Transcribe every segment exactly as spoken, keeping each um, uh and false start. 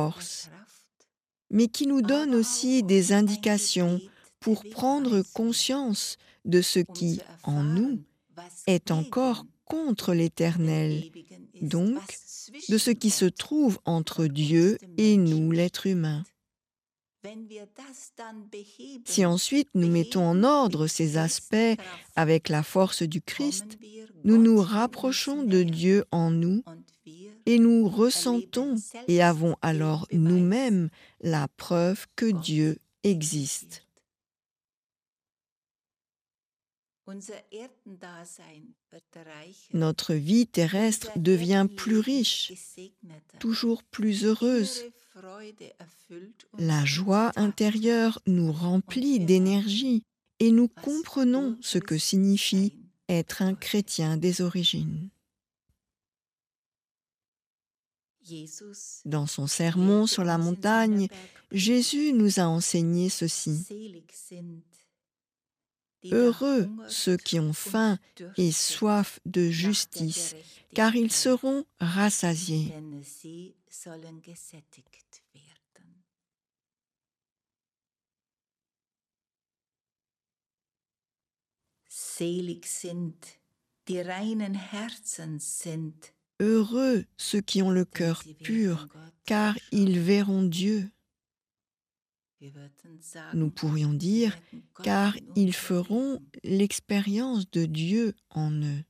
force, mais qui nous donne aussi des indications pour prendre conscience de ce qui, en nous, est encore contre l'Éternel, donc de ce qui se trouve entre Dieu et nous, l'être humain. Si ensuite nous mettons en ordre ces aspects avec la force du Christ, nous nous rapprochons de Dieu en nous et nous ressentons et avons alors nous-mêmes la preuve que Dieu existe. Notre vie terrestre devient plus riche, toujours plus heureuse. La joie intérieure nous remplit d'énergie et nous comprenons ce que signifie être un chrétien des origines. Dans son sermon sur la montagne, Jésus nous a enseigné ceci. Heureux ceux qui ont faim et soif de justice, car ils seront rassasiés. Selig sind, die reinen Herzen sind, Heureux ceux qui ont le cœur pur, car ils verront Dieu. Nous pourrions dire, car ils feront l'expérience de Dieu en eux.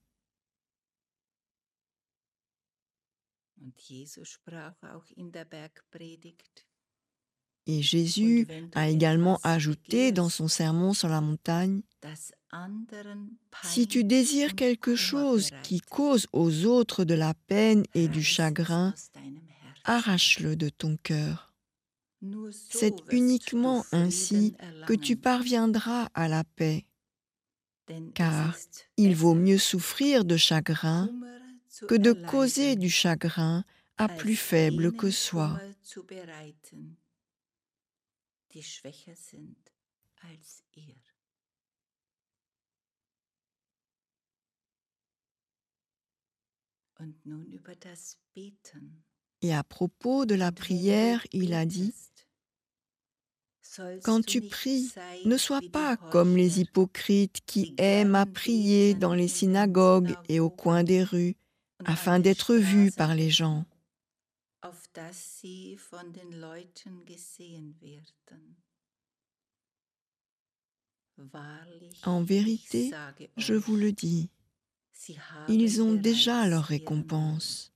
Et Jésus a également ajouté dans son sermon sur la montagne, « Si tu désires quelque chose qui cause aux autres de la peine et du chagrin, arrache-le de ton cœur. C'est uniquement ainsi que tu parviendras à la paix, car il vaut mieux souffrir de chagrin que de causer du chagrin à plus faible que soi. » Et à propos de la prière, il a dit, « Quand tu pries, ne sois pas comme les hypocrites qui aiment à prier dans les synagogues et au coin des rues, afin d'être vus par les gens. En vérité, je vous le dis, ils ont déjà leur récompense.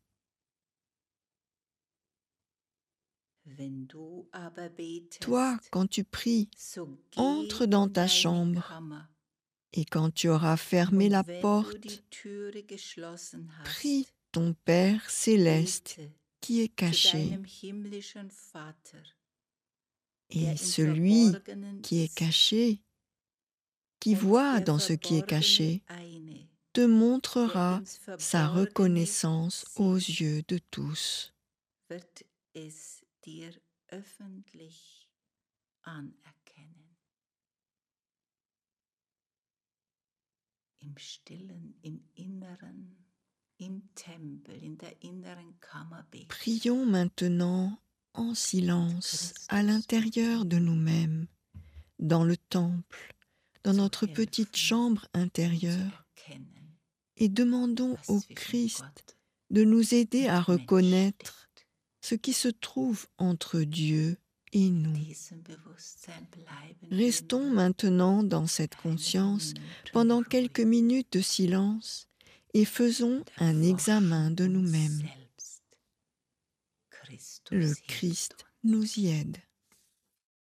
Toi, quand tu pries, entre dans ta chambre, et quand tu auras fermé la porte, prie ton Père céleste qui est caché. Et celui qui est caché, qui voit dans ce qui est caché, te montrera sa reconnaissance aux yeux de tous. » Prions maintenant en silence à l'intérieur de nous-mêmes, dans le temple, dans notre petite chambre intérieure, et demandons au Christ de nous aider à reconnaître ce qui se trouve entre Dieu et nous. Restons maintenant dans cette conscience pendant quelques minutes de silence et faisons un examen de nous-mêmes. Le Christ nous y aide.